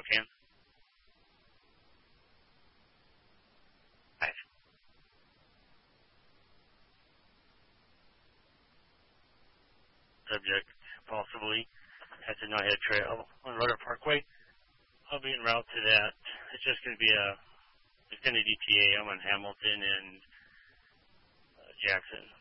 Spokane. Nice. Subject, possibly. That's a Nighthead Trail on Rudder Parkway. I'll be en route to that. It's just going to be a extended ETA. I'm on Hamilton and Jackson.